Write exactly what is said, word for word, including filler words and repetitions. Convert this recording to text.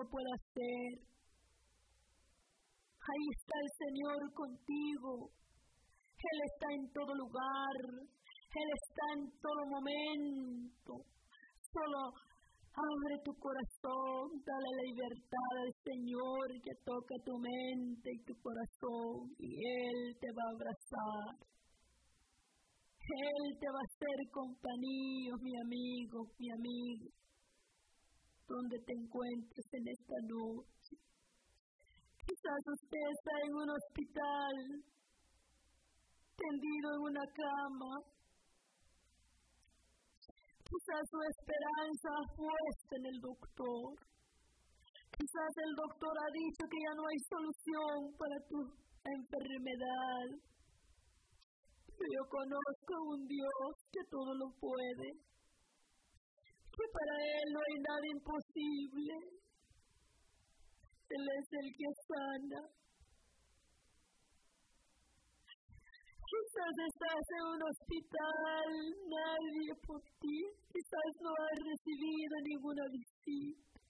único puede hacer. Ahí está el Señor contigo. Él está en todo lugar. Él está en todo momento. Solo abre tu corazón, dale la libertad al Señor que toca tu mente y tu corazón y Él te va a abrazar. Él te va a hacer compañía, mi amigo, mi amigo, donde te encuentres en esta noche. Quizás usted está en un hospital, tendido en una cama. Quizás su esperanza puesta en el doctor. Quizás el doctor ha dicho que ya no hay solución para tu enfermedad. Pero yo conozco a un Dios que todo lo puede. Que para Él no hay nada imposible. Él es el que sana. Quizás estás en un hospital, nadie por ti. Quizás no has recibido ninguna visita.